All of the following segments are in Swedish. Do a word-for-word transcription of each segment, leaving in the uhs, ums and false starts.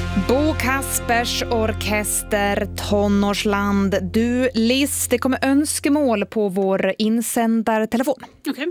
Bo Kaspers orkester Tonårsland. Du, Liz, det kommer önskemål på vår insändartelefon. Okej.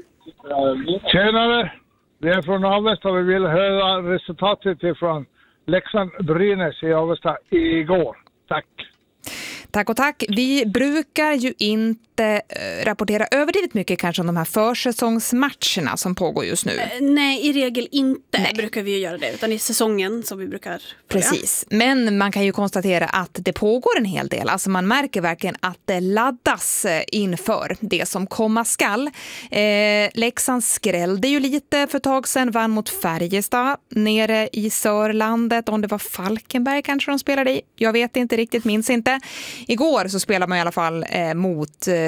Okay. Tjenare, vi är från Avesta. Vi vill höra resultatet från Leksand-Brynäs i Avesta igår. Tack. Tack och tack. Vi brukar ju inte rapportera överdrivet mycket kanske om de här försäsongsmatcherna som pågår just nu. Eh, nej, i regel inte nej. brukar vi ju göra det, utan i säsongen som vi brukar följa. Precis, men man kan ju konstatera att det pågår en hel del. Alltså man märker verkligen att det laddas inför det som komma skall. Eh, Leksand skrällde ju lite för ett tag sedan, vann mot Färjestad nere i Sörlandet. Om det var Falkenberg kanske de spelade i. Jag vet inte riktigt, minns inte. Igår så spelar man i alla fall eh, mot eh,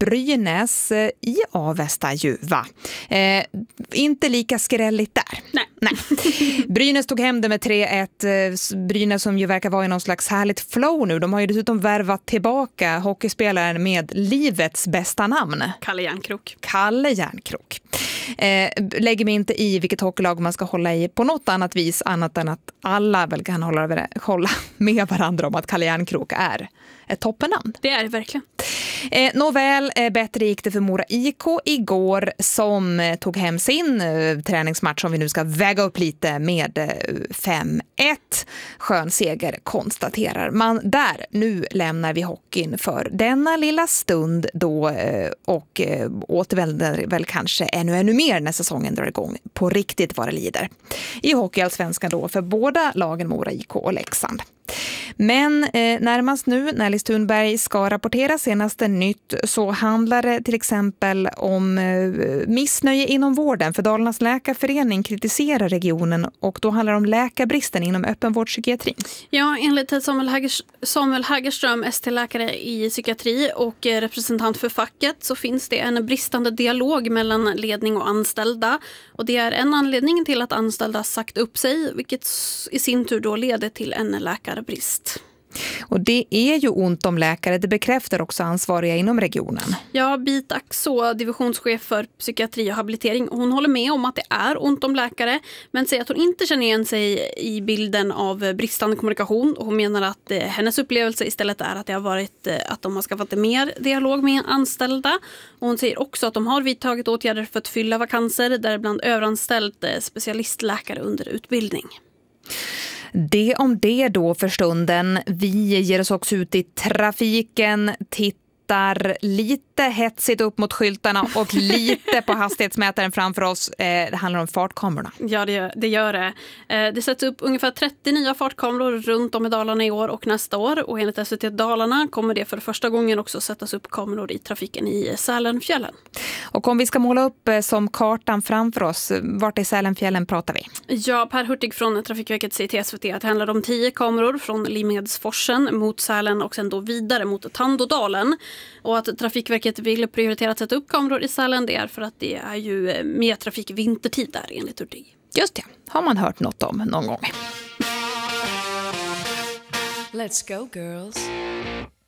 Brynäs eh, i Avesta ju, va? Eh, inte lika skrälligt där. Nej. Nej. Brynäs tog hem det med tre ett. Eh, Brynäs som ju verkar vara i någon slags härligt flow nu. De har ju dessutom värvat tillbaka hockeyspelaren med livets bästa namn. Kalle Järnkrok. Kalle Järnkrok. Eh, lägger mig inte i vilket hockeylag man ska hålla i på något annat vis annat än att alla väl kan hålla, hålla med varandra om att Kalle Järnkrok är ett toppennamn. Det är det verkligen. Eh, nåväl, eh, bättre gick det för Mora I K igår som eh, tog hem sin eh, träningsmatch som vi nu ska väga upp lite med eh, fem ett. Skön seger konstaterar man där. Nu lämnar vi hockeyn för denna lilla stund då eh, och eh, återvänder väl kanske ännu ännu mer när säsongen drar igång på riktigt vad det lider. I hockeyallsvenskan då för båda lagen Mora I K och Leksand. Men eh, närmast nu när Liz Thunberg ska rapportera senaste nytt så handlar det till exempel om eh, missnöje inom vården. För Dalarnas läkarförening kritiserar regionen och då handlar det om läkarbristen inom öppenvårdspsykiatrin. Ja, enligt Samuel, Hägers, Samuel Hägerström, S T-läkare i psykiatri och eh, representant för facket, så finns det en bristande dialog mellan ledning och anställda. Och det är en anledning till att anställda sagt upp sig, vilket i sin tur då leder till en läkarbrist. Och det är ju ont om läkare, det bekräftar också ansvariga inom regionen. Ja, Bit Axå, divisionschef för psykiatri och habilitering, hon håller med om att det är ont om läkare, men säger att hon inte känner igen sig i bilden av bristande kommunikation. Hon menar att eh, hennes upplevelse istället är att det har varit eh, att de har skaffat mer dialog med anställda. Och hon säger också att de har vidtagit åtgärder för att fylla vakanser, däribland överanställt eh, specialistläkare under utbildning. Det om det då för stunden. Vi ger oss också ut i trafiken, tittar lite hetsigt upp mot skyltarna och lite på hastighetsmätaren framför oss. Eh, det handlar om fartkamerorna. Ja, det, det gör det. Eh, det sätts upp ungefär trettio nya fartkameror runt om i Dalarna i år och nästa år. Och enligt S V T Dalarna kommer det för första gången också sättas upp kameror i trafiken i Sälenfjällen. Och om vi ska måla upp eh, som kartan framför oss, vart i Sälenfjällen pratar vi? Ja, Per Hurtig från Trafikverket säger till S V T att det handlar om tio kameror från Limedsforsen mot Sälen och sen då vidare mot Tandådalen. Och att Trafikverket vill prioritera att sätta upp kameror i Sälen, det är för att det är ju mer trafik vintertid där enligt Hurtig. Just det, har man hört något om någon gång. Let's go girls.